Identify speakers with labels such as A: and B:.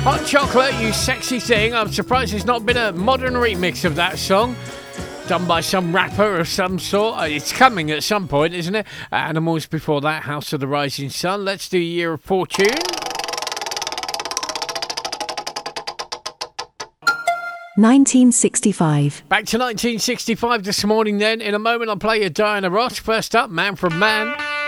A: Hot Chocolate, You Sexy Thing. I'm surprised there's not been a modern remix of that song done by some rapper of some sort. It's coming at some point, isn't it? Animals before that, House of the Rising Sun. Let's do Year of Fortune.
B: (1965).
A: Back to 1965 this morning then. In a moment I'll play you Diana Ross. First up, Man from Man.